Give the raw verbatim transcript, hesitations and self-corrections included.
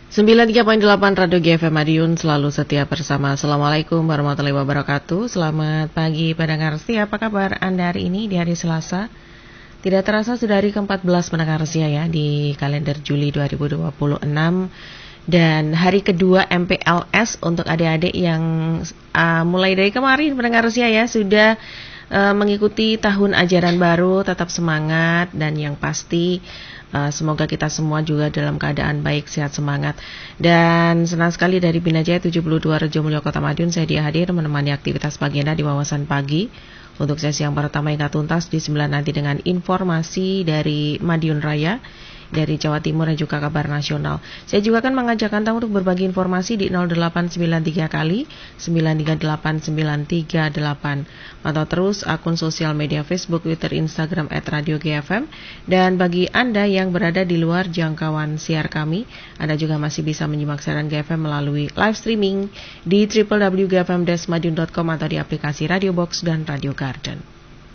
sembilan puluh tiga koma delapan Radio G F M Madiun selalu setia bersama. Assalamualaikum warahmatullahi wabarakatuh. Selamat pagi pendengar setia. Apa kabar Anda hari ini di hari Selasa? Tidak terasa sudah hari keempat belas pendengar setia ya di kalender Juli dua ribu dua puluh enam. Dan hari kedua M P L S untuk adik-adik yang uh, mulai dari kemarin pendengar setia ya sudah uh, mengikuti tahun ajaran baru. Tetap semangat dan yang pasti Uh, semoga kita semua juga dalam keadaan baik, sehat, semangat. Dan senang sekali dari Bina Jaya tujuh puluh dua Rejo Mulyo Kota Madiun, saya dia hadir menemani aktivitas pagi Anda di Wawasan Pagi. Untuk sesi yang pertama hingga tuntas di sembilan nanti dengan informasi dari Madiun Raya, dari Jawa Timur dan juga kabar nasional. Saya juga akan mengajak Anda untuk berbagi informasi di nol delapan sembilan tiga kali sembilan tiga delapan sembilan tiga delapan. Atau terus akun sosial media Facebook, Twitter, Instagram et radio G F M. Dan bagi Anda yang berada di luar jangkauan siar kami, Anda juga masih bisa menyimak siaran G F M melalui live streaming di w w w titik g f m dash madiun titik com atau di aplikasi Radio Box dan Radio Garden.